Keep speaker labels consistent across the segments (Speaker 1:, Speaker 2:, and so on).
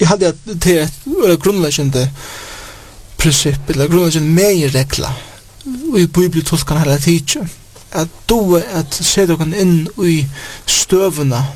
Speaker 1: jag hade att det är grundläggande princip eller grundläggande mejerregla och i bibeltolkan hela tiden att då att se då kan in i stövna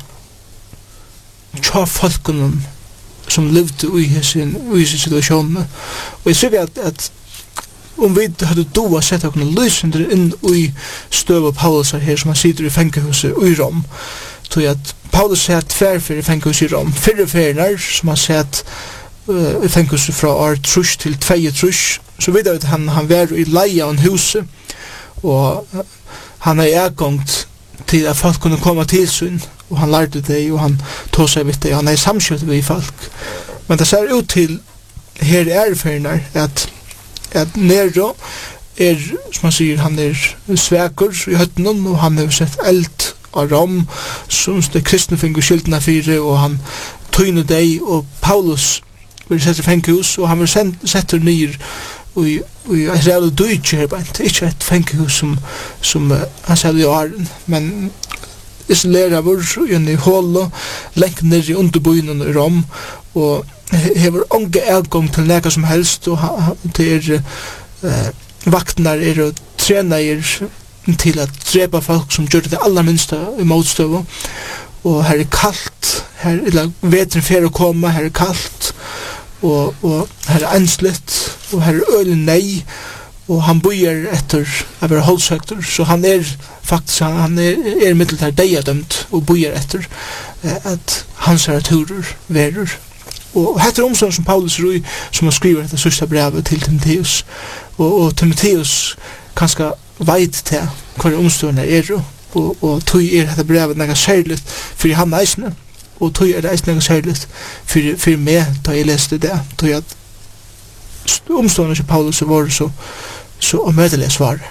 Speaker 1: tja folken som levde i sin situation och jag ser att om vi hade då sett att kunna lyssna in i stöv av Paulus här som han sitter i fängelsehuset i Rom så att Paulus säger tvärför i fängelsehuset i Rom fyra som har sett i fängelsehuset från år 3 till 2 så vidare att han var i leia av en huset och han är ägångt till att folk kunde komma till syn och han lärde det och han tog sig vid det han är samskjut vid folk men det ser ut till här erfarenheter att Nero som man säger han sväkor i hötten och han har sett eld av Rom som det kristna fick skyldna fyra och han tog dig och Paulus vill sätta fängelse och han vill sätta ner och jag säger det Deutsche här bara inte ett fängelse som han säger i åren men isolerar vår i håll längt ner i underbynen i Rom och hever ånge ägång till näka som helst och det vakterna och tränar till att drepa folk som gör det allra minsta i motstöv och här är kallt här är vetren för att komma här är kallt och här är ensligt och här är öl nej och han bojer efter att vara hållsökter så han är faktiskt han är mitteltär dömt och bojer efter att hans turer verur och här är omsorg som Paulus Rui som har skrivit det sista brevet till Timoteus och Timoteus kanske vet till vad omstående är och tog detta brevet något särskilt för han eisne och tog det eisne något särskilt för mig då jag läste det tog att omstående som Paulus var så omöjliga svar.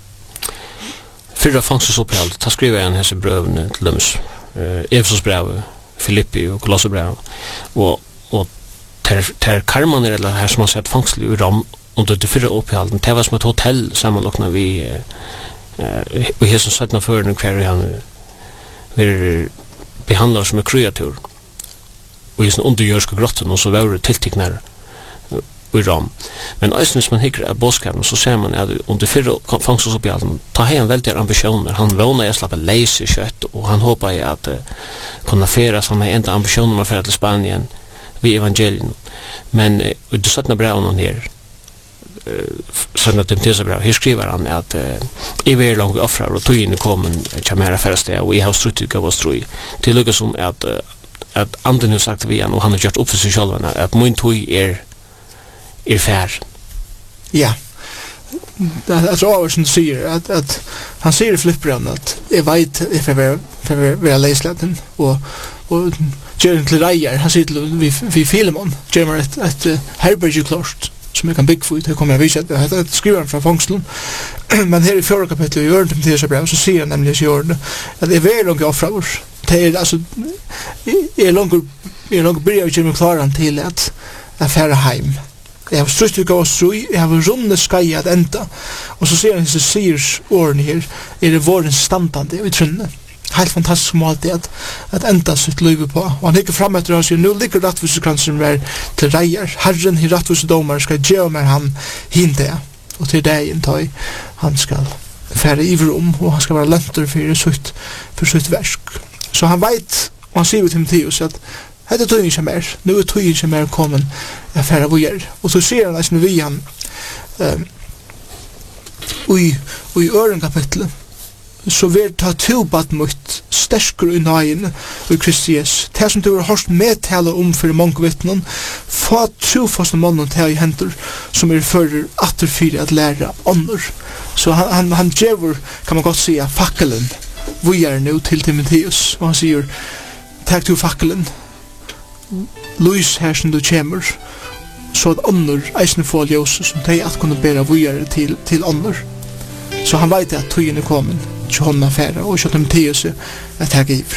Speaker 2: Fyra fångstsuppehåll, ta skriva en här breven till dem. Efesos brev, Filippi och Kolosserbrev och ter karman eller här som har sett fångsel i Rom under det fyra uppehållen. Det var som ett hotell sammanlockna vi har som sett för den kvar han vi behandlar som en kreatur och i sin underjörska grotten och så var det tillticknar i Rom. Men östens man hickar av boskapen så ser man att under fyra fångstsuppehållen tar han väldigt ambitioner. Han vånar att släppa läs i kött och han hoppas att kunna fära som är enda ambitioner man fära till Spanien vid evangelien. Men du satt några bra någon här sådana Timoteus brev. Här skriver han att i var långa offrar och tog in i kommen kamera färste och i har strutt gav oss troi. Till lyckas som att anden har sagt vi han och han har gjort upp för sig själv att min tog är fär.
Speaker 1: Ja. Det är så som säger att han säger i flippbreven att jag vet if jag vill läsa den och Jerry till Reyer han säger vi Filemon Jerry ett herberge klost som jag kan bygga för det kommer jag visa att skriver från fångslen men här i 4 kapitel i Örn till dessa brev så säger han nämligen i Örn att det är väldigt långa offrar det är alltså är långt börjar vi klara till att färra hem. Jag har strutt ut oss jag har runde skai att ända och så ser han så sirs åren här är det våren standande i trunne helt fantastiskt mål det att ända sitt liv på och han gick fram efter oss nu ligger rättvisekransen där till rejer herren i rättvisedomar ska ge mig han hinte och till dig intaj han ska färra i rum och han ska vara länter för sitt verk så han vet och han säger till Timoteus att hade tog inte mer. Nu är tog inte mer kommen affärer vad gör. Och så ser han att vi han i Örn kapitel så vill ta tillbart mot stärskare i nagen i Kristus. Det som du har hört medtala om för många vittnen få trofasta mannen till i händer som för atterfyra att lära andra. Så han ger kan man gott säga fackelen vad gör nu till Timoteus. Och han säger tack till fackelen Louis här som du kommer så att andra eisne får ljus som de att kunna bära vidare till andra så han vet att tiden är kommen till honom affärer och så att de till sig att ta giv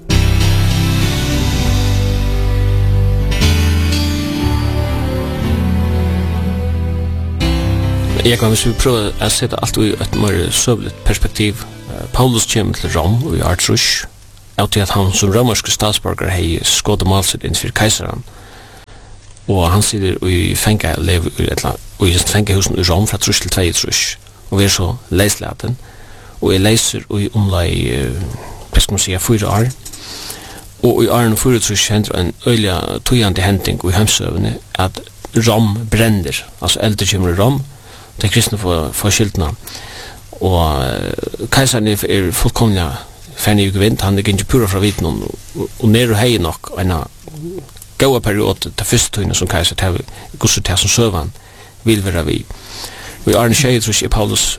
Speaker 2: Jag kan väl pröva att sätta allt i ett mer sövligt perspektiv. Paulus kommer till Rom och i Artrush. Av till att han som romersk statsborgare hei skådet malset innfyr kejsaren og han sitter i fenga lever og i fengahusen i Rom fra 3 til 2, og vi så leislaten, og jeg leiser i omlai, hva skal man si, 4 år, og i åren 4 hender en øyla tøyande hending i hemsøvene at Rom brenner, altså eldre kommer i Rom, de kristne får skyldna, og keisaren er fullkomlig ferdig i gevint, han er ikke pura fra viten, og nere og hei nok en gåa period til første tøyne som keiser til gusset til som søvan vil være vi. Og i Arne Tjeje tror jeg Paulus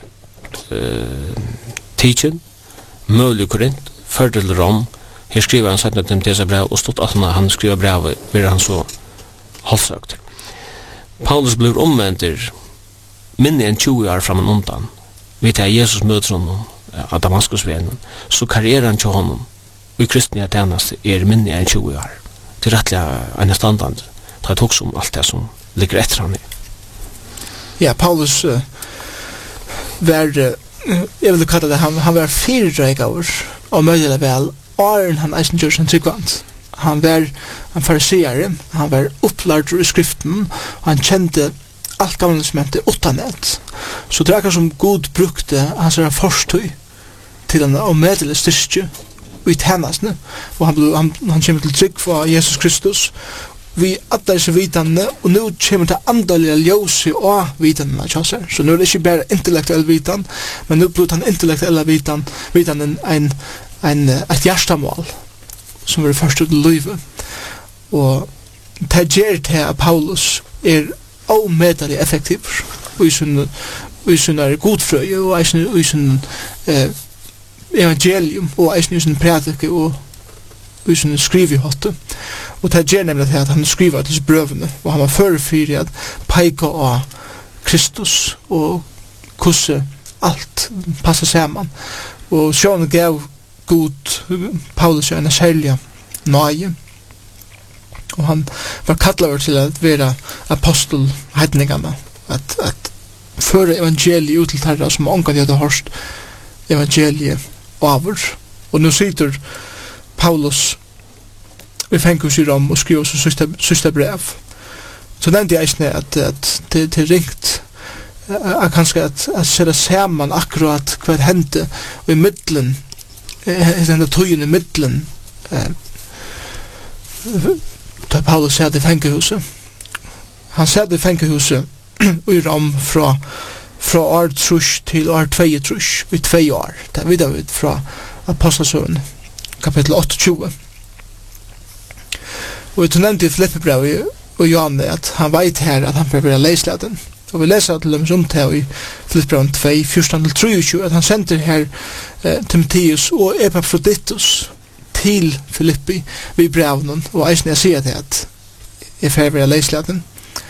Speaker 2: tidsen, mulig Korint, før til Rom, her skriver han sagt til disse brev, og stått at han skriver brev, vil han så halvsøkt. Paulus blir omvendt minne enn 20 år fram en undan. Vi tar Jesus møter honom av Damaskusvenen, så karrieren til honom og i kristne tjeneste er minne enn 20 år. Det er rettelig en standard. Det er også om alt det som ligger etter han i.
Speaker 1: Ja, Paulus var, jeg vil kalla det, han var 4 år og møyde vel, åren han eisen gjør sin tryggvant. Han var en fariseere, han var upplærd i skriften, og han kjente alt gamle som hette utanett. Så det er akkurat som Gud brukte hans forstøy til en omedelig styrke i tjenestene, og han kommer til trygg for Jesus Kristus. Vi alle disse vitane, og nå kommer det andalige ljøse og vitane av kjøsser. Så nå er det ikke bare intellektuell vitan, men nå blir han intellektuelle vitanen et hjertemål, som er det første til livet. Og det gjør til at Paulus er omedelig effektiv i sin godfrøye og i sin evangelium og i sin prædike og i sin skrivehotte. Og det gjør nemlig at han skriver disse brøvene, og han var førefyrig at peika av Kristus og hvordan alt passer sammen. Og sjån gav god Paulus en særlig nøye, og han var kallet til at være apostel heidningene, at føre evangeliet ut til terra som ångan hadde hørt evangeliet over. Og nå sitter Paulus vi fengus i Rom og skriver oss sista brev. Så nevnte jeg ikke at det er ringt kanskje at sære sammen akkurat hva hendte og i middelen denne tøyen i middelen da Paulus satt i fengehuset. Han satt i fengehuset i Rom fra år 3 til år 22 i 2 år. Det er videre fra Apostelsøen kapittel 28. Og vi nevnte i Filippibrevet og Johanne at han vet her at han får være leisladen. Og vi leser til dem som til i Filippibrevet 2, 14-23, at han sender her Timotheus og Epaphroditus til Filippi ved brevnen, og eisen jeg sier til at jeg får være leisladen.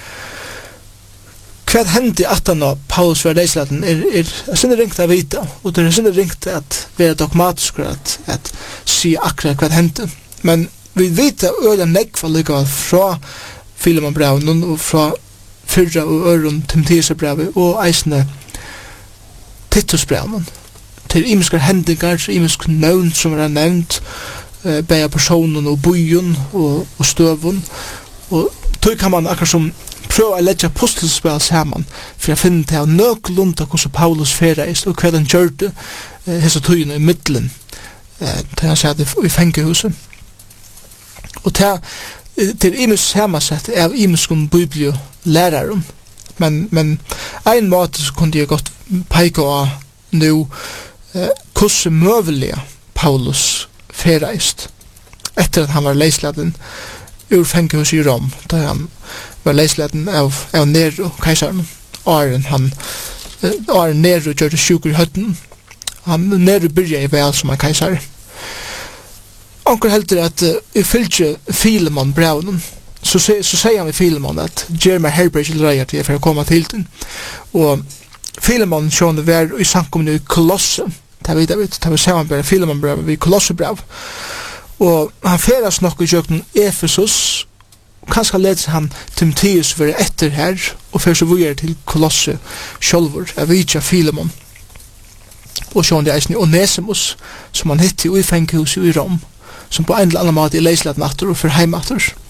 Speaker 1: Hva hendte at han og Paulus var leisladen er sinne ringt å vite, og det er sinne ringt at være dogmatisk at si akkurat hva hendte. Men vi vet at øyla negva ligger fra Filemon-brevnen og fra fyrra og øren Timotheus-brevet og eisne Titus-brevnen. Til imiskar hendingar, imisk nøvn som er nevnt, beia personen og bojen og støvun. Og tog kan man akkurat som prøve å legge apostelspel sammen for å finne til nøklunda hvordan Paulus fereist og hva han gjørte hese tøyene i middelen til han satt i fengehuset. Og til imisk samansett av imiskun bibellærarum. Men ein måte så kunne jeg godt peika av nu hvordan møvelige Paulus fereist etter at han var leisladen ur fengehus i Rom, da han var leisladen av Nero, keisaren, Aren Nero gjør det sjukur i høtten. Nero byrja i vel som en keisar. Onkel heldur at i fylgje Filemon brevnen, så sier han i Filemon at gjør meg herberg til reier til jeg for å komme til den. Og Filemon sjående var i samkomne i Kolosse, det var samanbæra Filemon brev i Kolosse brev. Og han feras nok i jøkken Efesus, kanskje ledes han Timotheus være etter her, og fyrir så vujer til Kolosse sjolvor, av Vidja Filemon. Og sjående eisen i Onesimus, som han hitti i fengehuset i Rom, som på en eller annen måte er leisladen atter og for heimatter.